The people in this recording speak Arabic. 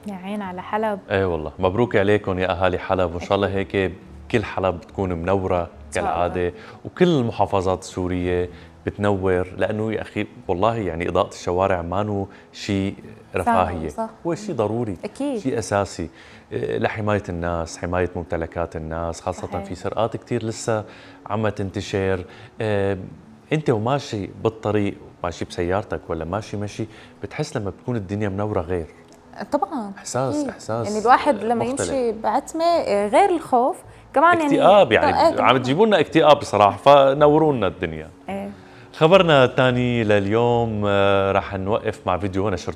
يا عين على حلب. ايه والله مبروك عليكم يا اهالي حلب، وان شاء الله هيك كل حلب بتكون منوره كالعاده، وكل المحافظات السوريه بتنور، لانه يا اخي والله يعني اضاءه الشوارع ما شيء رفاهيه، صح. هو شيء ضروري، اكيد شيء اساسي لحمايه الناس، حمايه ممتلكات الناس، خاصه صحيح. في سرقات كثير لسه عم تنتشر. انت وماشي بالطريق، ماشي بسيارتك ولا ماشي بتحس لما بتكون الدنيا منوره غير طبعا احساس أكيد. احساس يعني الواحد لما مختلف. يمشي بعتمه غير الخوف كمان اكتئاب يعني عم كمان. تجيبوا لنا اكتئاب بصراحه، فنوروا لنا الدنيا. ايه خبرنا الثاني لليوم راح نوقف مع فيديو نشر